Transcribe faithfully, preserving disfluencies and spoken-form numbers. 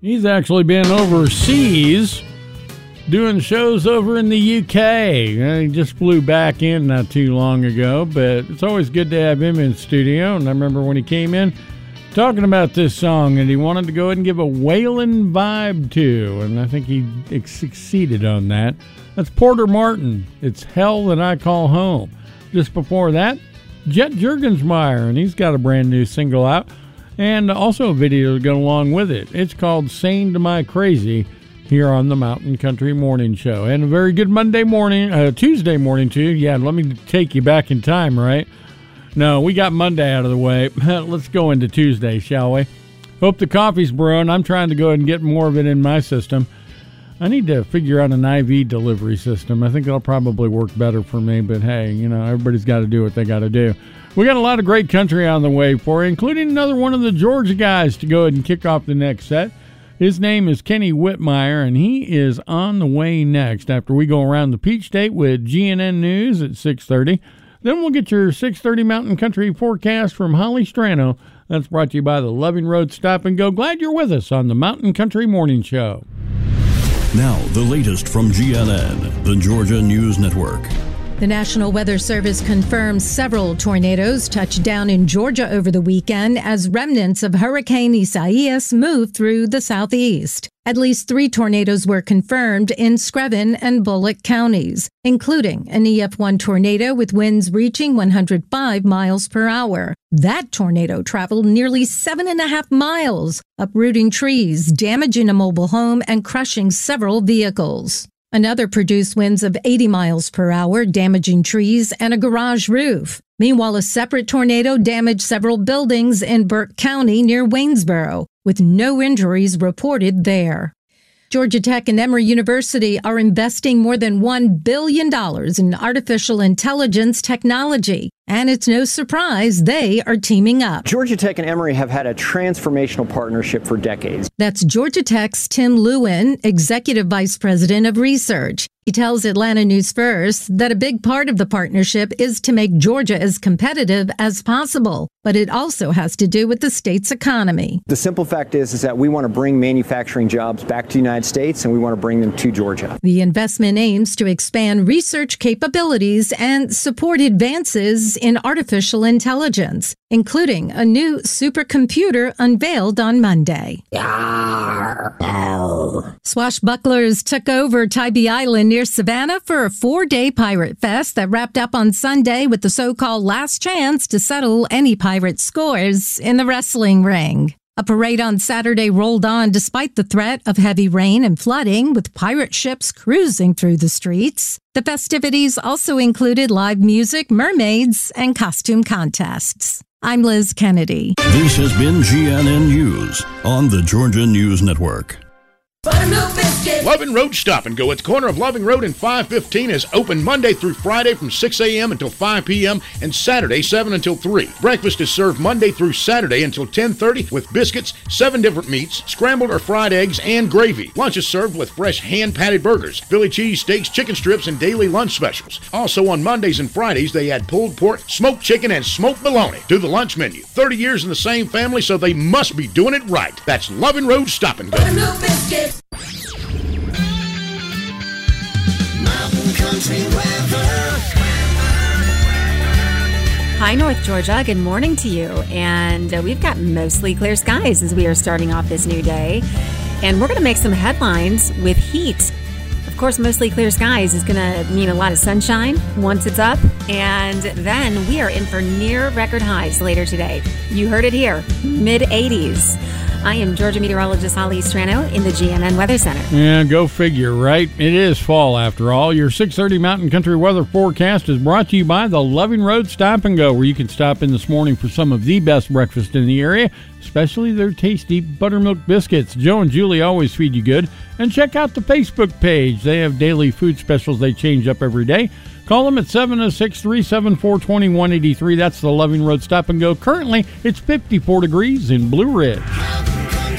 He's actually been overseas doing shows over in the U K. He just flew back in not too long ago, but it's always good to have him in studio. And I remember when he came in talking about this song and he wanted to go ahead and give a Waylon vibe to, and I think he succeeded on that. That's Porter Martin. It's Hell That I Call Home. Just before that, Jet Juergensmeyer, and he's got a brand new single out and also a video to go along with it. It's called Sane to My Crazy here on the Mountain Country Morning Show. And a very good Monday morning, uh, Tuesday morning too. Yeah, let me take you back in time, right? No, we got Monday out of the way. Let's go into Tuesday, shall we? Hope the coffee's brewing. I'm trying to go ahead and get more of it in my system. I need to figure out an I V delivery system. I think it'll probably work better for me, but hey, you know, everybody's got to do what they got to do. We got a lot of great country on the way for you, including another one of the Georgia guys to go ahead and kick off the next set. His name is Kenny Whitmire, and he is on the way next after we go around the Peach State with G N N News at six thirty. Then we'll get your six thirty Mountain Country forecast from Holly Strano. That's brought to you by the Loving Road Stop and Go. Glad you're with us on the Mountain Country Morning Show. Now, the latest from G N N, the Georgia News Network. The National Weather Service confirms several tornadoes touched down in Georgia over the weekend as remnants of Hurricane Isaias moved through the southeast. At least three tornadoes were confirmed in Screven and Bullock counties, including an E F one tornado with winds reaching one hundred five miles per hour. That tornado traveled nearly seven and a half miles, uprooting trees, damaging a mobile home, and crushing several vehicles. Another produced winds of eighty miles per hour, damaging trees and a garage roof. Meanwhile, a separate tornado damaged several buildings in Burke County near Waynesboro, with no injuries reported there. Georgia Tech and Emory University are investing more than one billion dollars in artificial intelligence technology. And it's no surprise they are teaming up. Georgia Tech and Emory have had a transformational partnership for decades. That's Georgia Tech's Tim Lewin, Executive Vice President of Research. He tells Atlanta News First that a big part of the partnership is to make Georgia as competitive as possible, but it also has to do with the state's economy. The simple fact is, is that we want to bring manufacturing jobs back to the United States, and we want to bring them to Georgia. The investment aims to expand research capabilities and support advances in artificial intelligence, including a new supercomputer unveiled on Monday. Yarr. No. Swashbucklers took over Tybee Island near Savannah for a four-day pirate fest that wrapped up on Sunday with the so-called last chance to settle any pirate scores in the wrestling ring. A parade on Saturday rolled on despite the threat of heavy rain and flooding, with pirate ships cruising through the streets. The festivities also included live music, mermaids, and costume contests. I'm Liz Kennedy. This has been G N N News on the Georgia News Network. Loving Road Stop and Go at the corner of Loving Road and five fifteen is open Monday through Friday from six a.m. until five p.m. and Saturday seven until three. Breakfast is served Monday through Saturday until ten thirty with biscuits, seven different meats, scrambled or fried eggs, and gravy. Lunch is served with fresh hand-patted burgers, Philly cheese steaks, chicken strips, and daily lunch specials. Also on Mondays and Fridays, they add pulled pork, smoked chicken, and smoked bologna to the lunch menu. thirty years in the same family, so they must be doing it right. That's Loving Road Stop and Go. Hi, North Georgia. Good morning to you. And uh, we've got mostly clear skies as we are starting off this new day. And we're going to make some headlines with heat. Of course, mostly clear skies is going to mean a lot of sunshine once it's up. And then we are in for near record highs later today. You heard it here, mid eighties. I am Georgia meteorologist Holly Strano in the G N N Weather Center. Yeah, go figure, right? It is fall after all. Your six thirty Mountain Country weather forecast is brought to you by the Loving Road Stop and Go, where you can stop in this morning for some of the best breakfast in the area, especially their tasty buttermilk biscuits. Joe and Julie always feed you good. And check out the Facebook page. They have daily food specials they change up every day. Call them at seven oh six, three seven four, two one eight three. That's the Loving Road Stop and Go. Currently, it's fifty-four degrees in Blue Ridge.